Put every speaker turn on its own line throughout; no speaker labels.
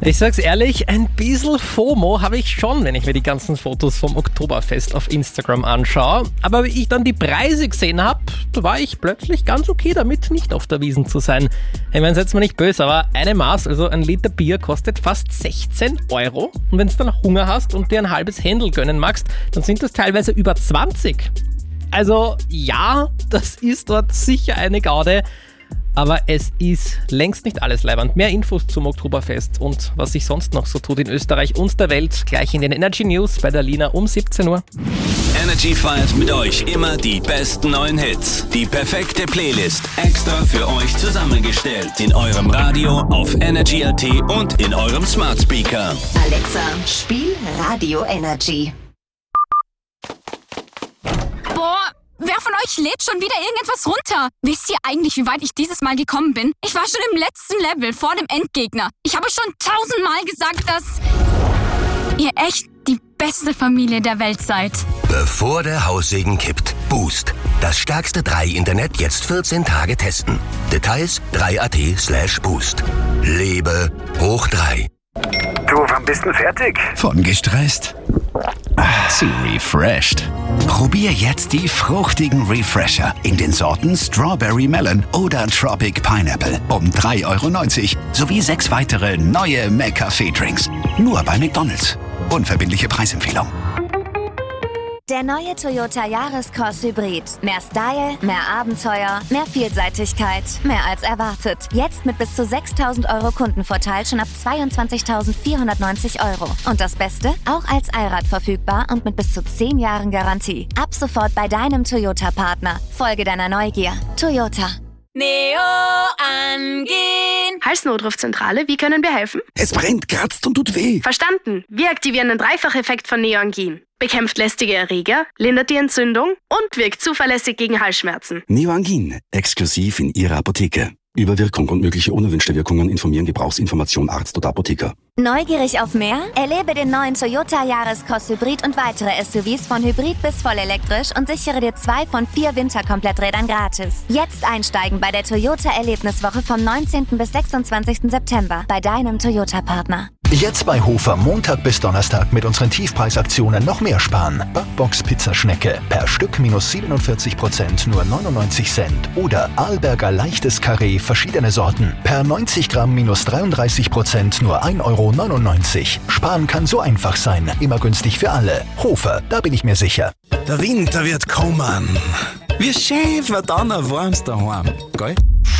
Ich sag's ehrlich, ein bisschen FOMO habe ich schon, wenn ich mir die ganzen Fotos vom Oktoberfest auf Instagram anschaue. Aber wie ich dann die Preise gesehen habe, da war ich plötzlich ganz okay damit, nicht auf der Wiesn zu sein. Ich meine, seid mir nicht böse, aber eine Maß, also ein Liter Bier, kostet fast 16 €. Und wenn du dann Hunger hast und dir ein halbes Händel gönnen magst, dann sind das teilweise über 20. Also ja, das ist dort sicher eine Gaude. Aber es ist längst nicht alles leiwand. Mehr Infos zum Oktoberfest und was sich sonst noch so tut in Österreich und der Welt gleich in den Energy News bei der Lina um 17 Uhr.
Energy feiert mit euch immer die besten neuen Hits. Die perfekte Playlist extra für euch zusammengestellt. In eurem Radio, auf Energy.at und in eurem Smart Speaker.
Alexa, spiel Radio Energy.
Boah, wer von euch lädt schon wieder irgendetwas runter? Wisst ihr eigentlich, wie weit ich dieses Mal gekommen bin? Ich war schon im letzten Level, vor dem Endgegner. Ich habe schon 1000-mal gesagt, dass ihr echt die beste Familie der Welt seid.
Bevor der Haussegen kippt. Boost. Das stärkste 3-Internet jetzt 14 Tage testen. Details 3.at/boost. Lebe hoch 3.
Du, wann bist du fertig?
Von gestresst zu refreshed. Probier jetzt die fruchtigen Refresher in den Sorten Strawberry Melon oder Tropic Pineapple um 3,90 € sowie 6 weitere neue McCafé-Drinks. Nur bei McDonald's. Unverbindliche Preisempfehlung.
Der neue Toyota Yaris-Cross Hybrid. Mehr Style, mehr Abenteuer, mehr Vielseitigkeit, mehr als erwartet. Jetzt mit bis zu 6.000 € Kundenvorteil schon ab 22.490 €. Und das Beste? Auch als Allrad verfügbar und mit bis zu 10 Jahren Garantie. Ab sofort bei deinem Toyota-Partner. Folge deiner Neugier. Toyota.
Neo angehen.
Halsnotrufzentrale, wie können wir helfen?
Es brennt, kratzt und tut weh.
Verstanden. Wir aktivieren den Dreifacheffekt von Neoangin. Bekämpft lästige Erreger, lindert die Entzündung und wirkt zuverlässig gegen Halsschmerzen.
Neoangin, exklusiv in Ihrer Apotheke. Über Wirkung und mögliche unerwünschte Wirkungen informieren Gebrauchsinformation Arzt oder Apotheker.
Neugierig auf mehr? Erlebe den neuen Toyota Yaris-Cross Hybrid und weitere SUVs von Hybrid bis vollelektrisch und sichere dir 2 von 4 Winterkompletträdern gratis. Jetzt einsteigen bei der Toyota Erlebniswoche vom 19. bis 26. September bei deinem Toyota-Partner.
Jetzt bei Hofer Montag bis Donnerstag mit unseren Tiefpreisaktionen noch mehr sparen. Backbox Pizzaschnecke per Stück minus 47%, nur 99 Cent. Oder Arlberger leichtes Karree, verschiedene Sorten. Per 90 Gramm minus 33%, nur 1,99 €. Sparen kann so einfach sein. Immer günstig für alle. Hofer, da bin ich mir sicher.
Der Winter wird kommen. Wie schön wird dann ein warmes daheim, gell?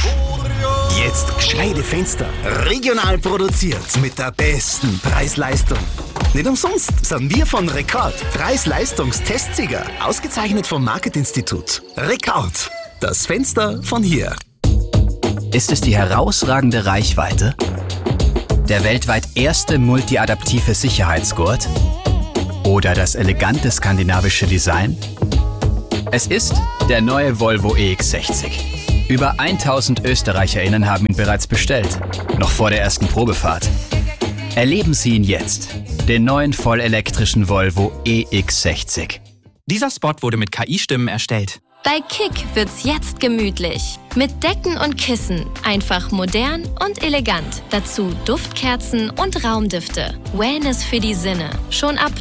Jetzt gescheite Fenster. Regional produziert mit der besten Preis-Leistung. Nicht umsonst sind wir von Rekord Preis-Leistungs-Testsieger. Ausgezeichnet vom Marketinstitut. Rekord. Das Fenster von hier.
Ist es die herausragende Reichweite? Der weltweit erste multiadaptive Sicherheitsgurt? Oder das elegante skandinavische Design? Es ist der neue Volvo EX60. Über 1000 ÖsterreicherInnen haben ihn bereits bestellt, noch vor der ersten Probefahrt. Erleben Sie ihn jetzt, den neuen vollelektrischen Volvo EX60.
Dieser Spot wurde mit KI-Stimmen erstellt.
Bei Kick wird's jetzt gemütlich. Mit Decken und Kissen. Einfach modern und elegant. Dazu Duftkerzen und Raumdüfte. Wellness für die Sinne. Schon ab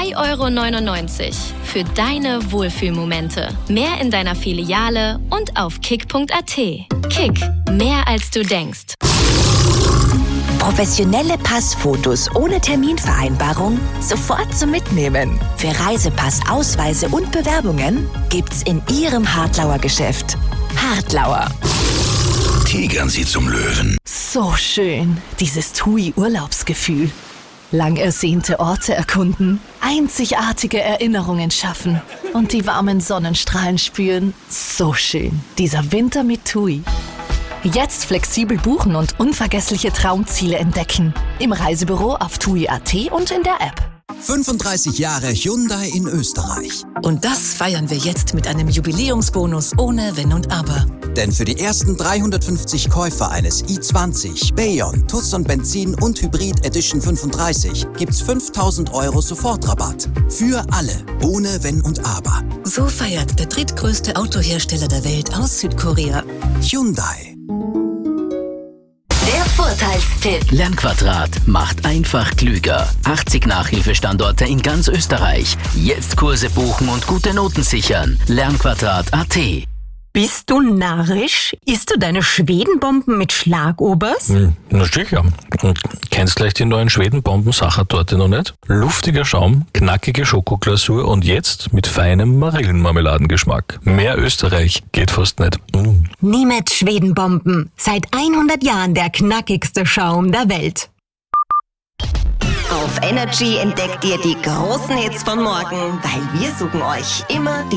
3,99 € für deine Wohlfühlmomente. Mehr in deiner Filiale und auf kick.at. Kick. Mehr als du denkst.
Professionelle Passfotos ohne Terminvereinbarung sofort zum Mitnehmen. Für Reisepass, Ausweise und Bewerbungen gibt's in Ihrem Hartlauer Geschäft. Hartlauer.
Tigern Sie zum Löwen.
So schön, dieses TUI-Urlaubsgefühl. Lang ersehnte Orte erkunden, einzigartige Erinnerungen schaffen und die warmen Sonnenstrahlen spüren. So schön, dieser Winter mit TUI. Jetzt flexibel buchen und unvergessliche Traumziele entdecken. Im Reisebüro auf TUI.at und in der App.
35 Jahre Hyundai in Österreich.
Und das feiern wir jetzt mit einem Jubiläumsbonus ohne Wenn und Aber.
Denn für die ersten 350 Käufer eines i20, Bayon, Tucson Benzin und Hybrid Edition 35 gibt's 5.000 € Sofortrabatt. Für alle, ohne Wenn und Aber.
So feiert der drittgrößte Autohersteller der Welt aus Südkorea.
Hyundai.
Der Vorteil Haushaltstipp.
Lernquadrat macht einfach klüger. 80 Nachhilfestandorte in ganz Österreich. Jetzt Kurse buchen und gute Noten sichern. Lernquadrat.at.
Bist du narrisch? Isst du deine Schwedenbomben mit Schlagobers?
Na sicher. Und kennst gleich die neuen Schwedenbomben-Sachertorte noch nicht? Luftiger Schaum, knackige Schokoglasur und jetzt mit feinem Marillenmarmeladengeschmack. Mehr Österreich geht fast nicht.
Nehmet Schwedenbomben. Seit 100 Jahren der knackigste Schaum der Welt.
Auf Energy entdeckt ihr die großen Hits von morgen, weil wir suchen euch immer die